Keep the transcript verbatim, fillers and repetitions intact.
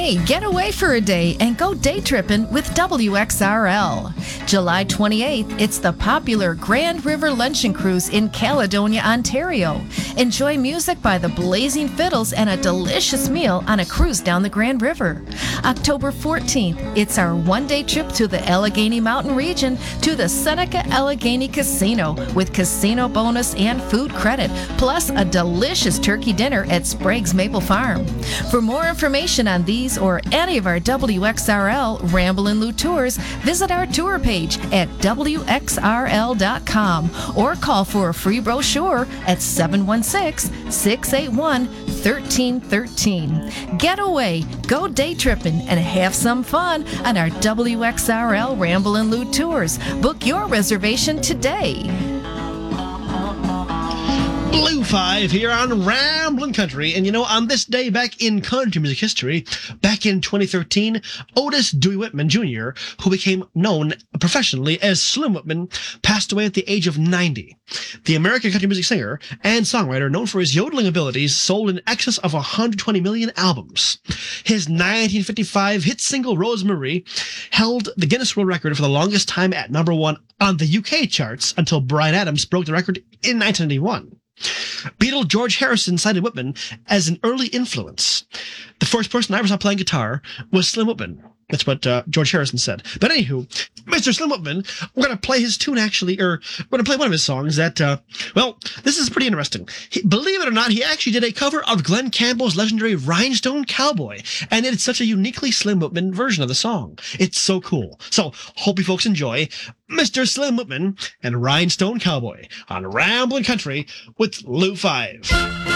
Hey, get away for a day and go day tripping with W X R L. July twenty-eighth, it's the popular Grand River Luncheon Cruise in Caledonia, Ontario. Enjoy music by the Blazing Fiddles and a delicious meal on a cruise down the Grand River. October fourteenth, it's our one-day trip to the Allegheny Mountain region to the Seneca Allegheny Casino with casino bonus and food credit, plus a delicious turkey dinner at Sprague's Maple Farm. For more information on these or any of our W X R L Ramblin' Lou tours, visit our tour page at W X R L dot com or call for a free brochure at seven one six, six eight one, one three one three. Get away, go day tripping, and have some fun on our W X R L Ramblin' Lou tours. Book your reservation today. Blue Five here on Ramblin' Country. And you know, on this day back in country music history, back in twenty thirteen, Otis Dewey Whitman Junior, who became known professionally as Slim Whitman, passed away at the age of ninety. The American country music singer and songwriter, known for his yodeling abilities, sold in excess of one hundred twenty million albums. His nineteen fifty-five hit single Rosemary held the Guinness World Record for the longest time at number one on the U K charts until Bryan Adams broke the record in nineteen ninety-one. Beatle George Harrison cited Whitman as an early influence. The first person I ever saw playing guitar was Slim Whitman. That's what uh, George Harrison said. But anywho, Mister Slim Whitman, we're going to play his tune actually, or we're going to play one of his songs that, uh, well, this is pretty interesting. He, believe it or not, he actually did a cover of Glenn Campbell's legendary Rhinestone Cowboy, and it's such a uniquely Slim Whitman version of the song. It's so cool. So, hope you folks enjoy Mister Slim Whitman and Rhinestone Cowboy on Ramblin' Country with Lou Five.